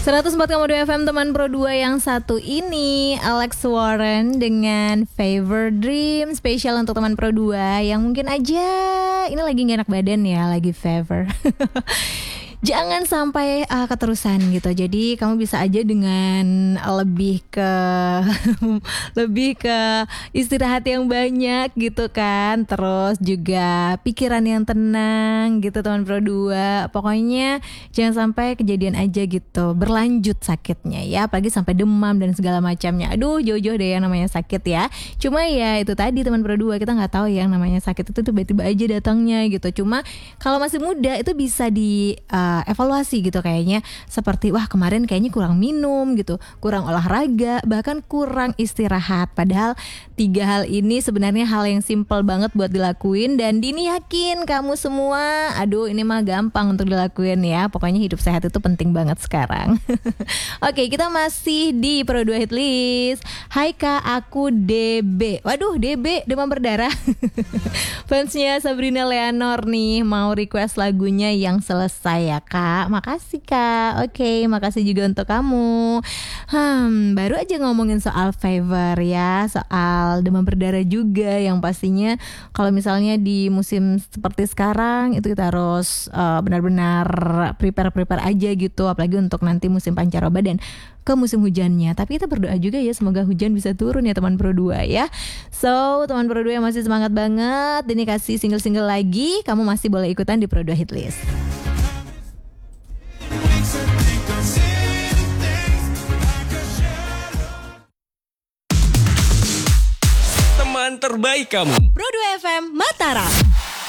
104,2 FM teman Pro 2 yang satu ini Alex Warren dengan Fever Dream. Spesial untuk teman Pro 2 yang mungkin aja ini lagi gak enak badan ya, lagi fever. Jangan sampai keterusan gitu. Jadi kamu bisa aja dengan lebih ke lebih ke istirahat yang banyak gitu kan. Terus juga pikiran yang tenang gitu teman Pro 2. Pokoknya jangan sampai kejadian aja gitu, berlanjut sakitnya ya, apalagi sampai demam dan segala macamnya. Aduh, jauh-jauh deh yang namanya sakit ya. Cuma ya itu tadi teman Pro 2, kita nggak tahu yang namanya sakit itu tiba-tiba aja datangnya gitu. Cuma kalau masih muda itu bisa di evaluasi gitu, kayaknya seperti wah kemarin kayaknya kurang minum gitu, kurang olahraga, bahkan kurang istirahat. Padahal 3 hal ini sebenarnya hal yang simple banget buat dilakuin, dan Dini yakin kamu semua aduh ini mah gampang untuk dilakuin ya. Pokoknya hidup sehat itu penting banget sekarang. Oke, kita masih di Pro 2 Hit List. Hai Kak, aku DB. Waduh, DB demam berdarah. Fansnya Sabrina Leonor nih mau request lagunya Yang Selesai ya Kak. Makasih Kak. Oke, makasih juga untuk kamu. Baru aja ngomongin soal fever ya, soal demam berdarah juga, yang pastinya kalau misalnya di musim seperti sekarang itu kita harus benar-benar prepare aja gitu, apalagi untuk nanti musim pancaroba dan ke musim hujannya. Tapi kita berdoa juga ya, semoga hujan bisa turun ya teman Pro 2 ya. So, teman Pro 2 yang masih semangat banget, ini kasih single-single lagi, kamu masih boleh ikutan di Pro 2 Hit List. Teman terbaik kamu, Pro 2 FM Mataram.